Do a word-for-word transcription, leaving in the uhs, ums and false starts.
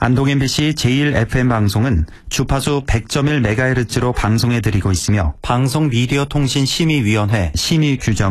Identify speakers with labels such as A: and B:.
A: 안동 엠비씨 제일 에프엠 방송은 주파수 백 점 일 메가헤르츠로 방송해드리고 있으며 방송미디어통신심의위원회 심의 규정